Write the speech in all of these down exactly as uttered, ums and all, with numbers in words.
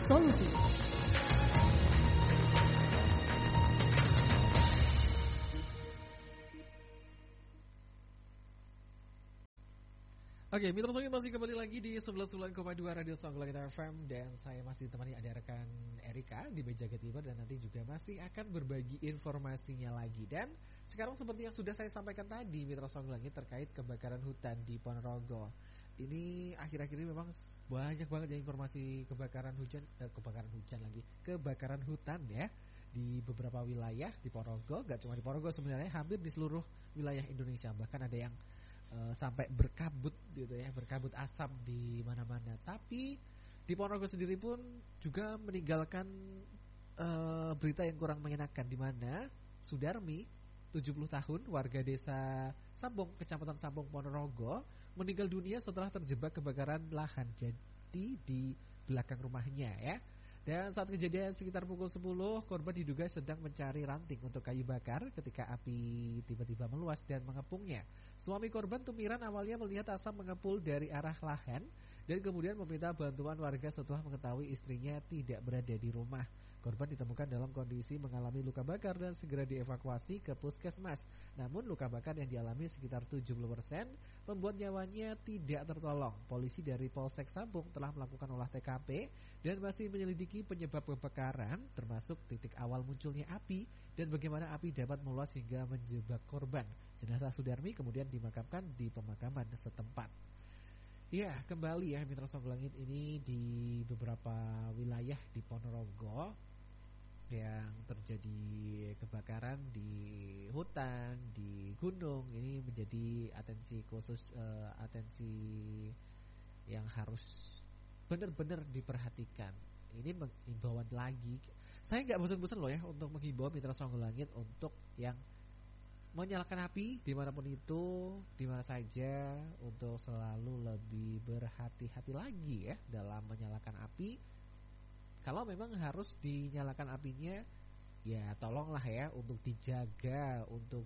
solusi. Oke, Mitra Songit masih kembali lagi di sebelas sembilan koma dua Radio Songgolangit F M. Dan saya masih ditemani ada rekan Erika di meja ketiga. Dan nanti juga masih akan berbagi informasinya lagi. Dan sekarang seperti yang sudah saya sampaikan tadi, Mitra Songgolangit, terkait kebakaran hutan di Ponorogo. Ini akhir-akhir ini memang banyak banget ya informasi kebakaran hujan eh, Kebakaran hujan lagi Kebakaran hutan ya di beberapa wilayah di Ponorogo. Gak cuma di Ponorogo sebenarnya, hampir di seluruh wilayah Indonesia. Bahkan ada yang Uh, sampai berkabut gitu ya, berkabut asap di mana-mana. Tapi di Ponorogo sendiri pun juga meninggalkan uh, berita yang kurang mengenakan, di mana Sudarmi, tujuh puluh tahun, warga desa Sambong, Kecamatan Sambong, Ponorogo, meninggal dunia setelah terjebak kebakaran lahan jadi di belakang rumahnya ya. Dan saat kejadian sekitar pukul sepuluh, korban diduga sedang mencari ranting untuk kayu bakar ketika api tiba-tiba meluas dan mengepungnya. Suami korban, Tumiran, awalnya melihat asap mengepul dari arah lahan dan kemudian meminta bantuan warga setelah mengetahui istrinya tidak berada di rumah. Korban ditemukan dalam kondisi mengalami luka bakar dan segera dievakuasi ke puskesmas. Namun luka bakar yang dialami sekitar tujuh puluh persen membuat nyawanya tidak tertolong. Polisi dari Polsek Sambung telah melakukan olah T K P dan masih menyelidiki penyebab kebakaran, termasuk titik awal munculnya api dan bagaimana api dapat meluas hingga menjebak korban. Jenazah Sudarmi kemudian dimakamkan di pemakaman setempat. Ya, kembali ya Mitra Songgolangit, ini di beberapa wilayah di Ponorogo yang terjadi kebakaran di hutan, di gunung. Ini menjadi atensi khusus, uh, atensi yang harus benar-benar diperhatikan. Ini mengimbauan lagi. Saya nggak bosan-bosan loh ya untuk menghimbau Mitra Songgolangit untuk yang menyalakan api dimanapun itu, dimana saja, untuk selalu lebih berhati-hati lagi ya dalam menyalakan api. Kalau memang harus dinyalakan apinya, ya tolonglah ya untuk dijaga, untuk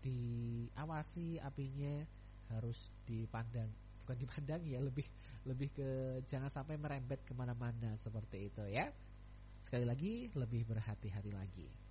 diawasi apinya, harus dipandang, bukan dipandang ya, lebih lebih ke jangan sampai merembet kemana-mana seperti itu ya. Sekali lagi, lebih berhati-hati lagi.